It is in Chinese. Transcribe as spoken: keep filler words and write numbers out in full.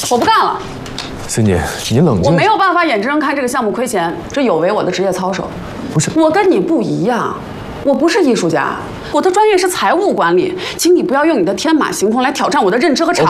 我不干了。 孙姐，你冷静。 我没有办法眼睁睁看这个项目亏钱，这有违我的职业操守。 不是， 我跟你不一样，我不是艺术家，我的专业是财务管理，请你不要用你的天马行空来挑战我的认知和常